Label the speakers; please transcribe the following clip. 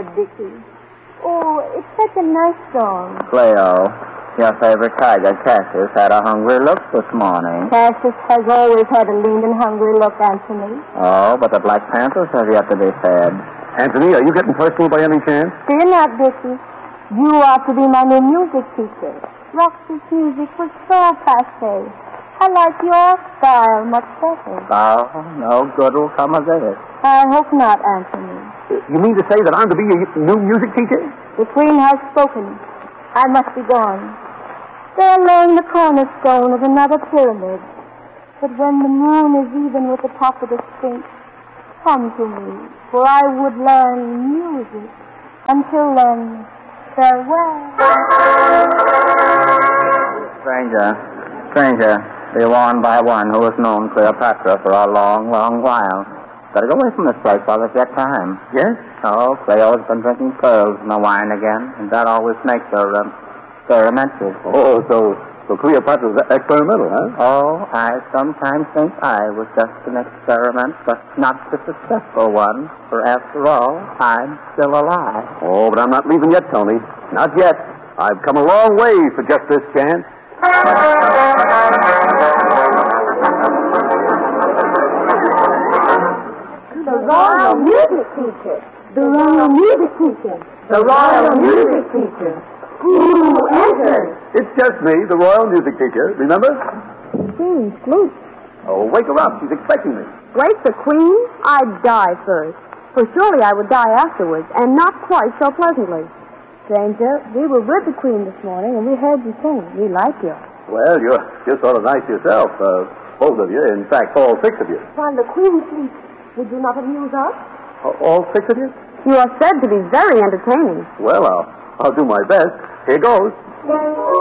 Speaker 1: it, Dickie? Oh, it's such a nice song.
Speaker 2: Cleo, your favorite tiger, Cassius, had a hungry look this morning.
Speaker 1: Cassius has always had a lean and hungry look, Anthony.
Speaker 2: Oh, but the Black Panthers have yet to be fed.
Speaker 3: Anthony, are you getting personal by any chance?
Speaker 1: Fear not, Dickie. You are to be my new music teacher. Roxy's music was so passé. I like your style much better.
Speaker 2: Oh, no good will come of this.
Speaker 1: I hope not, Anthony.
Speaker 3: You mean to say that I'm to be your new music teacher?
Speaker 1: The Queen has spoken. I must be gone. They're laying the cornerstone of another pyramid. But when the moon is even with the top of the Sphinx, come to me, for I would learn music. Until then, farewell.
Speaker 2: Stranger, be warned by one who has known Cleopatra for a long, long while. Better go away from this place while there's yet time.
Speaker 3: Yes?
Speaker 2: Oh, Cleo's been drinking pearls in the wine again, and that always makes her experimental.
Speaker 3: Oh, so Cleopatra's experimental, huh?
Speaker 2: Oh, I sometimes think I was just an experiment, but not the successful one, for after all, I'm still alive.
Speaker 3: Oh, but I'm not leaving yet, Tony. Not yet. I've come a long way for just this chance.
Speaker 1: The Royal Music Teacher. The Royal Music Teacher. The Royal Music Teacher. Who enters?
Speaker 3: It's just me, the Royal Music Teacher. Remember?
Speaker 1: Queen sleeps.
Speaker 3: Oh, wake her up. She's expecting me.
Speaker 1: Wake the Queen? I'd die first. For surely I would die afterwards, and not quite so pleasantly. Stranger, we were with the Queen this morning, and we heard you sing. We like you.
Speaker 3: Well, you're sort of nice yourself, both of you. In fact, all six of you.
Speaker 1: While the Queen sleeps, would you not amuse us?
Speaker 3: All six of you?
Speaker 1: You are said to be very entertaining.
Speaker 3: Well, I'll do my best. Here goes.